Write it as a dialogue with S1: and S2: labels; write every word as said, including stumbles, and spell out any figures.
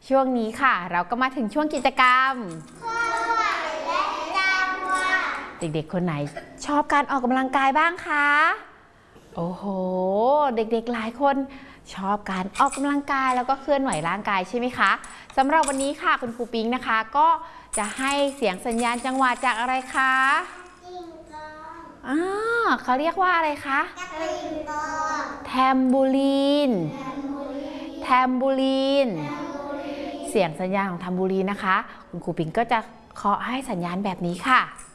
S1: ช่วงนี้ค่ะเราก็มาถึงช่วงกิจกรรมเด็กๆคนไหนชอบการออกกำลังกายบ้างคะโอ้โหเด็กๆหลายคนชอบการออกกำลังกายแล้วก็เคลื่อนไหวร่างกายใช่ไหมคะสำหรับวันนี้ค่ะคุณครูปิงนะคะก็จะให้เสียงสัญญาณจังหวะจากอะไรคะอ่าเขาเรียกว่าอะไรคะแทมบูลีนแทมบูลีนเสียงสัญญาณของแทมบูลีนนะคะคุณครูปิงก็จะเคาะให้สัญญาณแบบนี้ค่ะ